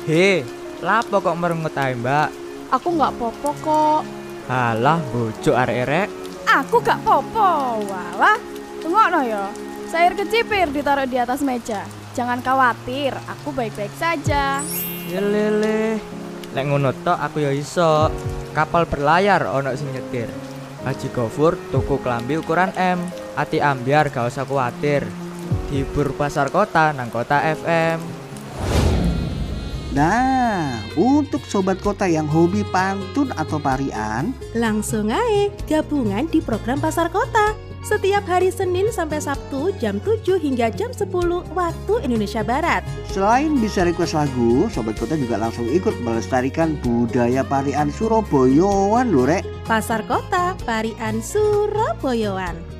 He, lapo kok merengut ae, Mbak? Aku nggak popo kok. Halah, bojo arek-arek. Aku gak popo. Walah, tunggu ya. Sayur kecipir ditaruh di atas meja. Jangan khawatir, aku baik-baik saja. Yelele. Lek ngono tok aku ya iso. Kapal berlayar ono sing nyetir. Haji Gofur tuku klambi ukuran M. Ati ambiar gak usah kuatir. Hibur pasar kota nang kota FM. Nah, untuk sobat kota yang hobi pantun atau parian, langsung aja gabungan di program Pasar Kota. Setiap hari Senin sampai Sabtu jam 7 hingga jam 10 waktu Indonesia Barat. selain bisa request lagu, sobat kota juga langsung ikut melestarikan budaya parian Surabayaan lho, Rek. Pasar Kota, Parian Surabayaan.